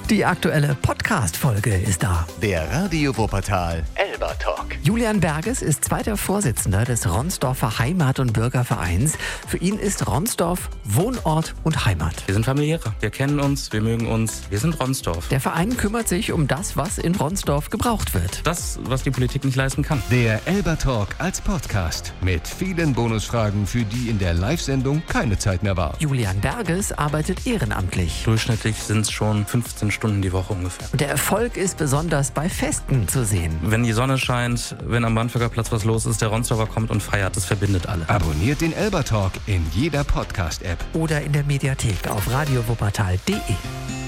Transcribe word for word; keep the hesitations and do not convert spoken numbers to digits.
Die aktuelle Podcast-Folge ist da. Der Radio Wuppertal Elba Talk. Julian Berges ist zweiter Vorsitzender des Ronsdorfer Heimat- und Bürgervereins. Für ihn ist Ronsdorf Wohnort und Heimat. Wir sind familiäre, wir kennen uns, wir mögen uns, wir sind Ronsdorf. Der Verein kümmert sich um das, was in Ronsdorf gebraucht wird. Das, was die Politik nicht leisten kann. Der Elba Talk als Podcast mit vielen Bonusfragen, für die in der Live-Sendung keine Zeit mehr war. Julian Berges arbeitet ehrenamtlich. Durchschnittlich sind es schon fünfzehn Stunden die Woche ungefähr. Und der Erfolg ist besonders bei Festen zu sehen. Wenn die Sonne scheint, wenn am Brandweger Platz was los ist, der Ronsdorfer kommt und feiert, das verbindet alle. Abonniert den Elba Talk in jeder Podcast-App. Oder in der Mediathek auf radio wuppertal punkt de.